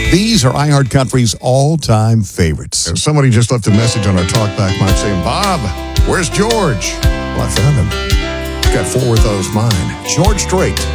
These are iHeart Country's all-time favorites. And somebody just left a message on our talkback line saying, Bob, where's George? Well, I found him. Got 4 of those mine. George Strait.